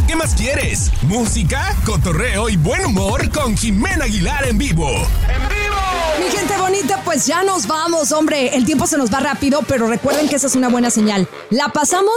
¿Qué más quieres? Música, cotorreo y buen humor con Jimena Aguilar en vivo. Mi gente bonita, pues ya nos vamos, hombre. El tiempo se nos va rápido, pero recuerden que esa es una buena señal. La pasamos